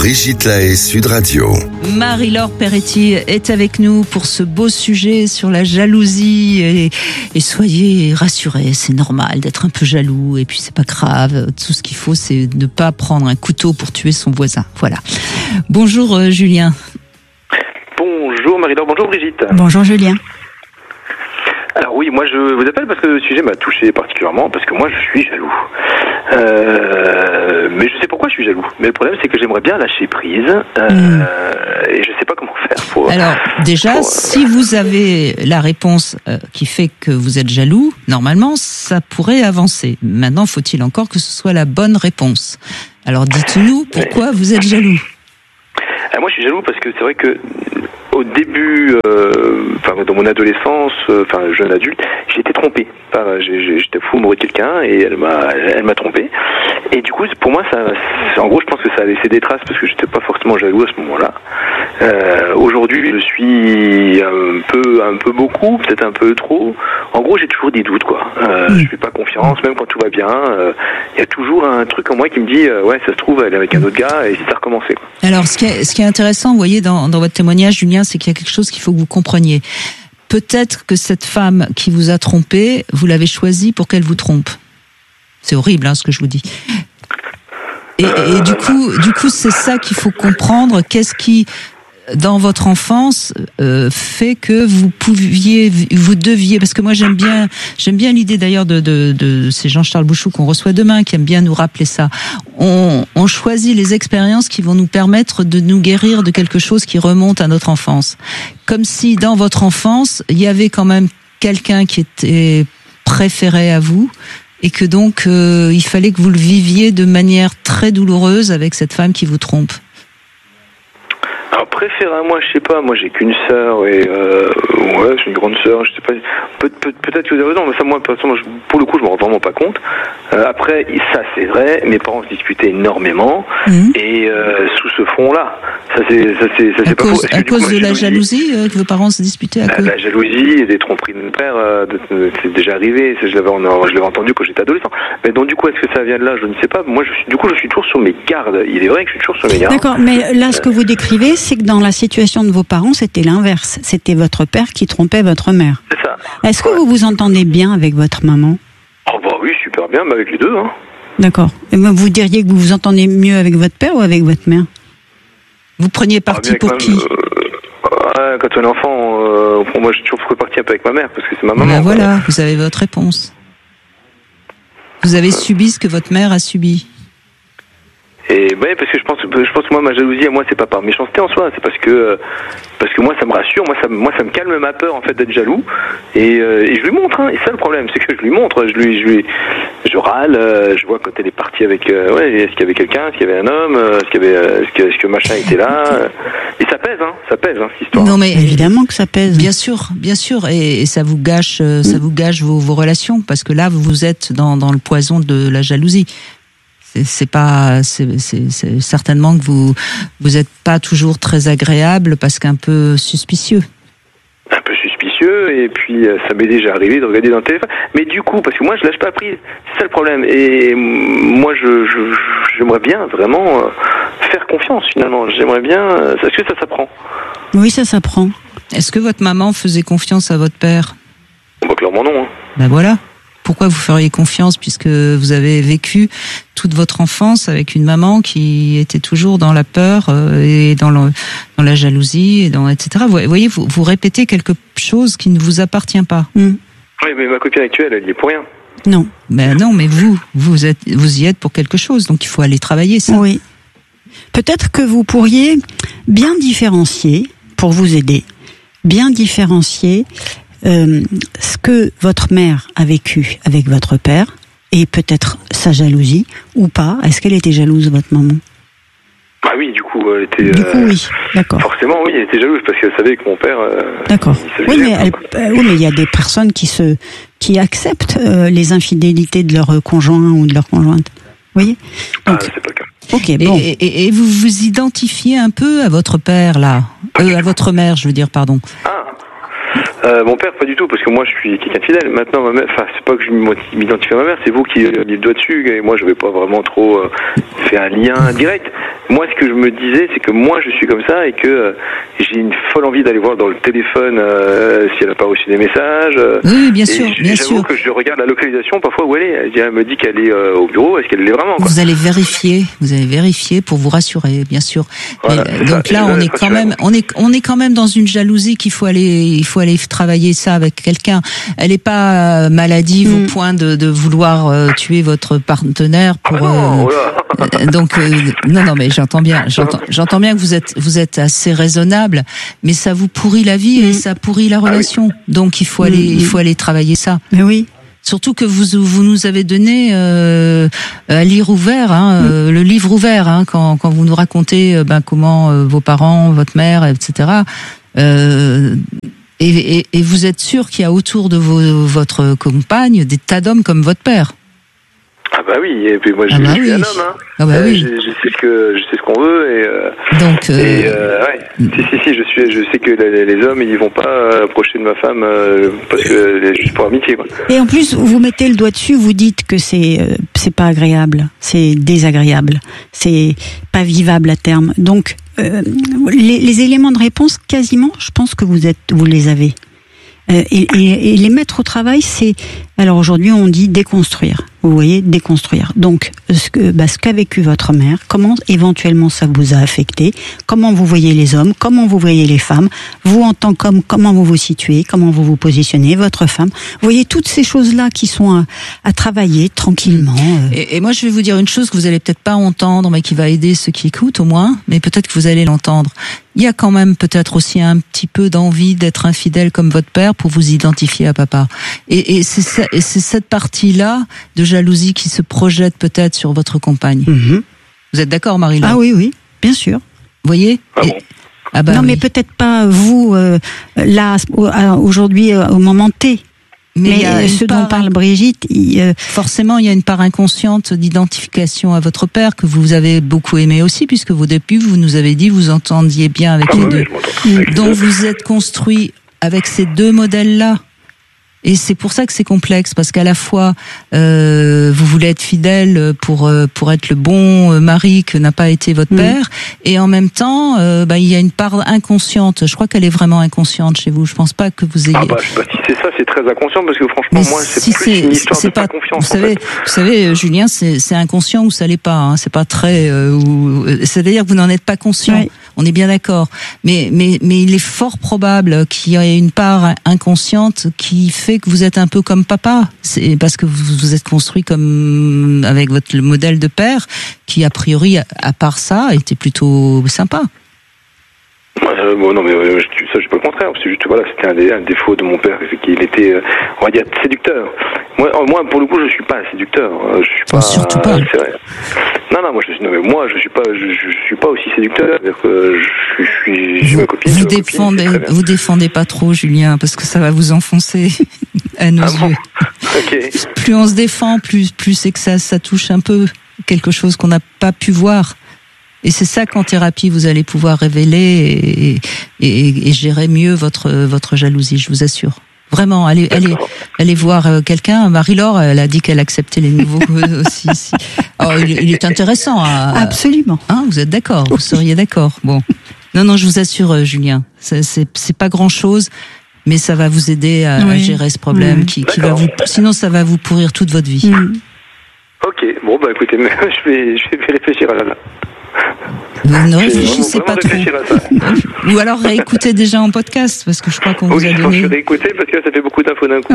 Brigitte Lahaie, Sud Radio. Marie-Laure Peretti est avec nous pour ce beau sujet sur la jalousie et soyez rassurés, c'est normal d'être un peu jaloux et puis c'est pas grave, tout ce qu'il faut c'est ne pas prendre un couteau pour tuer son voisin. Voilà. Bonjour Julien. Bonjour Marie-Laure, bonjour Brigitte. Bonjour Julien. Alors oui, moi je vous appelle parce que le sujet m'a touché particulièrement, parce que moi je suis jaloux. Mais je sais pourquoi je suis jaloux. Mais le problème c'est que j'aimerais bien lâcher prise et je sais pas comment faire pour... Alors déjà, si vous avez la réponse qui fait que vous êtes jaloux, normalement ça pourrait avancer. Maintenant, faut-il encore que ce soit la bonne réponse. Alors dites-nous pourquoi vous êtes jaloux. Moi je suis jaloux parce que c'est vrai que au début, dans mon adolescence, jeune adulte, j'ai été trompé. J'étais fou amoureux de quelqu'un et elle m'a trompé. Et du coup, pour moi, en gros, je pense que ça a laissé des traces parce que j'étais pas forcément jaloux à ce moment-là. Aujourd'hui, je suis un peu beaucoup, peut-être un peu trop. En gros, j'ai toujours des doutes, quoi. Je fais pas confiance, même quand tout va bien. Il y a toujours un truc en moi qui me dit, ouais, ça se trouve, elle est avec un autre gars et ça a recommencé, quoi. Alors, ce qui est intéressant, vous voyez, dans votre témoignage, Julien, c'est qu'il y a quelque chose qu'il faut que vous compreniez. Peut-être que cette femme qui vous a trompé, vous l'avez choisie pour qu'elle vous trompe. C'est horrible, ce que je vous dis. Et du coup, c'est ça qu'il faut comprendre. Qu'est-ce qui, dans votre enfance, fait que vous deviez, parce que moi j'aime bien l'idée d'ailleurs de c'est Jean-Charles Bouchou qu'on reçoit demain, qui aime bien nous rappeler ça. On choisit les expériences qui vont nous permettre de nous guérir de quelque chose qui remonte à notre enfance. Comme si dans votre enfance, il y avait quand même quelqu'un qui était préféré à vous, et que donc il fallait que vous le viviez de manière très douloureuse avec cette femme qui vous trompe. Alors préféré à moi, je sais pas, moi j'ai qu'une sœur et c'est une grande sœur, je sais pas, peut-être que vous avez raison, mais ça moi pour le coup je m'en rends vraiment pas compte. Après ça c'est vrai, mes parents se disputaient énormément et sous ce fond-là, ça c'est pas faux. À cause de la jalousie que vos parents se disputaient à cause la jalousie et des tromperies de mon père, c'est déjà arrivé, je l'avais entendu quand j'étais adolescent. Mais donc du coup est-ce que ça vient de là, je ne sais pas. Moi je suis toujours sur mes gardes. Il est vrai que je suis toujours sur mes gardes. D'accord, mais là ce que vous décrivez, c'est que dans la situation de vos parents, c'était l'inverse. C'était votre père qui trompait votre mère. C'est ça. Est-ce que vous vous entendez bien avec votre maman ? Oh bah oui, super bien, mais avec les deux. D'accord. Et vous diriez que vous vous entendez mieux avec votre père ou avec votre mère ? Vous preniez parti pour qui ? Quand on est enfant, moi j'ai toujours pris parti un peu avec ma mère, parce que c'est ma maman. Ben voilà, vous avez votre réponse. Vous avez subi ce que votre mère a subi. Et ouais, parce que je pense que moi ma jalousie à moi c'est pas par méchanceté en soi, c'est parce que moi ça me rassure, moi ça me calme ma peur en fait d'être jaloux et je lui montre et ça le problème c'est que je lui montre, je râle, je vois quand elle est partie avec est-ce qu'il y avait quelqu'un, est-ce qu'il y avait un homme, est-ce que machin était là et ça pèse cette histoire. Non mais évidemment que ça pèse. Bien sûr et ça vous gâche vos relations parce que là vous êtes dans le poison de la jalousie. C'est certainement que vous êtes pas toujours très agréable parce qu'un peu suspicieux. Un peu suspicieux et puis ça m'est déjà arrivé de regarder dans le téléphone. Mais du coup, parce que moi je lâche pas prise, c'est ça le problème. Et moi j'aimerais bien vraiment faire confiance finalement. J'aimerais bien. Est-ce que ça s'apprend ? Oui, ça s'apprend. Est-ce que votre maman faisait confiance à votre père ? Bah clairement non. Ben voilà. Pourquoi vous feriez confiance puisque vous avez vécu toute votre enfance avec une maman qui était toujours dans la peur et dans la jalousie et etc. Vous voyez, vous répétez quelque chose qui ne vous appartient pas. Oui, mais ma copine actuelle, elle y est pour rien. Non. Ben non, mais vous y êtes pour quelque chose, donc il faut aller travailler ça. Oui. Peut-être que vous pourriez bien différencier, pour vous aider, ce que votre mère a vécu avec votre père et peut-être sa jalousie ou pas. Est-ce qu'elle était jalouse, votre maman ? Ah oui, du coup, elle était... Du coup, oui, d'accord. Forcément, oui, elle était jalouse parce qu'elle savait que mon père... D'accord. Oui, mais il y a des personnes qui acceptent les infidélités de leur conjoint ou de leur conjointe. Vous voyez ? Donc, c'est pas le cas. Ok, bon. Et vous vous identifiez un peu à votre père, là à votre mère, je veux dire, pardon. Mon père, pas du tout, parce que moi, je suis quelqu'un de fidèle. Maintenant, ma mère, enfin, c'est pas que je m'identifie à ma mère, c'est vous qui avez mis le doigt dessus, et moi, je vais pas vraiment trop faire un lien direct. Moi, ce que je me disais, c'est que moi, je suis comme ça, et que j'ai une folle envie d'aller voir dans le téléphone si elle n'a pas reçu des messages. Oui, bien sûr, bien sûr. J'avoue que je regarde la localisation parfois où elle est. Elle me dit qu'elle est au bureau, est-ce qu'elle l'est vraiment, quoi. Vous allez vérifier pour vous rassurer, bien sûr. Voilà, donc là, on est quand même dans une jalousie qu'il faut aller travailler ça avec quelqu'un. Elle n'est pas maladive au point de vouloir tuer votre partenaire pour. Donc non, mais j'entends bien que vous êtes assez raisonnable, mais ça vous pourrit la vie et ça pourrit la relation. Donc il faut aller travailler ça. Mais oui. Surtout que vous nous avez donné à lire ouvert, le livre ouvert, quand vous nous racontez comment vos parents, votre mère, etc. Et vous êtes sûr qu'il y a autour de votre compagne des tas d'hommes comme votre père. Ah bah oui, et puis moi je suis un homme, hein. Ah bah oui. Je sais ce qu'on veut et donc je sais que les hommes ils vont pas approcher de ma femme parce que juste pour amitié, quoi. Et en plus vous mettez le doigt dessus, vous dites que c'est pas agréable, c'est désagréable, c'est pas vivable à terme. Donc les éléments de réponse quasiment, je pense que vous les avez. Et les mettre au travail, c'est, alors aujourd'hui on dit déconstruire. Vous voyez, déconstruire. Donc, ce qu'a vécu votre mère, comment éventuellement ça vous a affecté, comment vous voyez les hommes, comment vous voyez les femmes, vous en tant qu'homme, comment vous vous situez, comment vous vous positionnez, votre femme. Vous voyez toutes ces choses-là qui sont à travailler tranquillement. Et moi, je vais vous dire une chose que vous allez peut-être pas entendre, mais qui va aider ceux qui écoutent au moins, mais peut-être que vous allez l'entendre. Il y a quand même peut-être aussi un petit peu d'envie d'être infidèle comme votre père pour vous identifier à papa. Et c'est cette partie-là de jalousie qui se projette peut-être sur votre compagne. Mm-hmm. Vous êtes d'accord, Marie-Laure ? Ah oui, bien sûr. Vous voyez ? Non, mais peut-être pas vous, là, aujourd'hui, au moment T. Mais ce dont parle Brigitte... Forcément, il y a une part inconsciente d'identification à votre père que vous avez beaucoup aimé aussi, puisque au début, vous nous avez dit vous entendiez bien avec les deux. Donc vous êtes construit avec ces deux modèles-là. Et c'est pour ça que c'est complexe, parce qu'à la fois vous voulez être fidèle pour être le bon mari que n'a pas été votre père, et en même temps il y a une part inconsciente. Je crois qu'elle est vraiment inconsciente chez vous. Je pense pas que vous ayez. Ah je sais pas si c'est ça, c'est très inconscient, parce que franchement moi c'est plus une histoire de pas confiance. Vous savez, Julien, c'est inconscient ou ça l'est pas. Hein. C'est pas très. C'est-à-dire que vous n'en êtes pas conscient. Oui. On est bien d'accord. Mais il est fort probable qu'il y ait une part inconsciente qui fait que vous êtes un peu comme papa. C'est parce que vous êtes construit comme avec le modèle de père qui, a priori, à part ça, était plutôt sympa. Non, mais ça, j'ai pas le contraire. C'est juste, voilà, c'était un défaut de mon père, c'est qu'il était, on va dire, séducteur. Moi, pour le coup, je suis pas séducteur. Je suis pas. Surtout pas. C'est vrai. Non, moi, je suis pas aussi séducteur. C'est-à-dire que j'ai ma copine. Vous défendez pas trop, Julien, parce que ça va vous enfoncer à nos yeux. Okay. Plus on se défend, plus c'est que ça touche un peu quelque chose qu'on n'a pas pu voir. Et c'est ça qu'en thérapie vous allez pouvoir révéler et gérer mieux votre jalousie, je vous assure. Vraiment, allez voir quelqu'un. Marie-Laure, elle a dit qu'elle acceptait les nouveaux aussi. Oh, il est intéressant. Absolument. Hein, vous êtes d'accord ? Vous seriez d'accord ? Bon. Non, je vous assure, Julien, c'est pas grand-chose, mais ça va vous aider à gérer ce problème qui va sinon ça va vous pourrir toute votre vie. Ok, bon écoutez, je vais réfléchir à ça. Vous ne réfléchissez pas trop. Ou alors réécoutez déjà en podcast, parce que je crois qu'on vous a donné. Je vais réécouter parce que ça fait beaucoup d'infos d'un coup.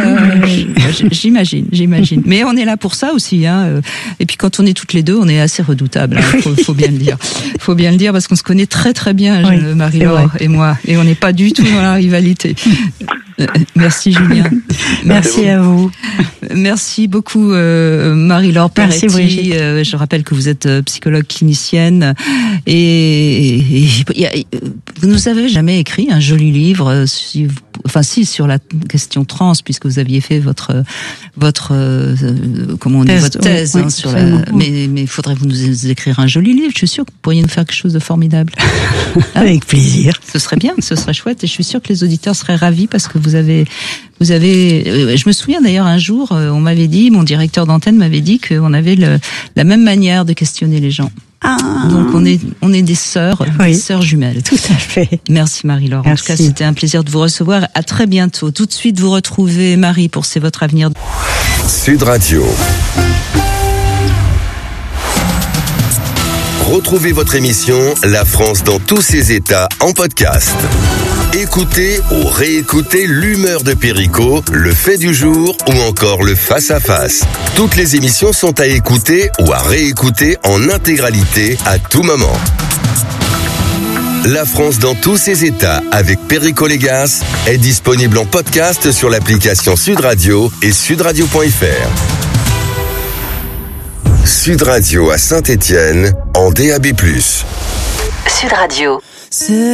J'imagine. Mais on est là pour ça aussi, hein. Et puis quand on est toutes les deux, on est assez redoutables. Hein. Faut bien le dire. Faut bien le dire parce qu'on se connaît très très bien, Marie-Laure et moi, et on n'est pas du tout dans la rivalité. Merci Julien. Merci à vous. Merci beaucoup Marie-Laure Merci, Peretti. Je rappelle que vous êtes psychologue clinicienne et vous nous avez jamais écrit un joli livre sur la question trans, puisque vous aviez fait votre thèse oui, sur la. Mais il faudrait vous nous écrire un joli livre. Je suis sûre que vous pourriez nous faire quelque chose de formidable. Avec plaisir. Ce serait bien, ce serait chouette, et je suis sûre que les auditeurs seraient ravis parce que vous avez. Je me souviens d'ailleurs un jour, on m'avait dit, mon directeur d'antenne m'avait dit qu'on avait la même manière de questionner les gens. Ah. Donc on est des sœurs, Oui. des sœurs jumelles. Tout à fait. Merci Marie-Laure. En tout cas, c'était un plaisir de vous recevoir. À très bientôt. Tout de suite, vous retrouvez Marie pour C'est votre avenir. Sud Radio. Retrouvez votre émission La France dans tous ses états en podcast. Écoutez ou réécoutez l'humeur de Perico, le fait du jour ou encore le face-à-face. Toutes les émissions sont à écouter ou à réécouter en intégralité à tout moment. La France dans tous ses états avec Perico Légas est disponible en podcast sur l'application Sud Radio et sudradio.fr. Sud Radio à Saint-Étienne en DAB+. Sud Radio.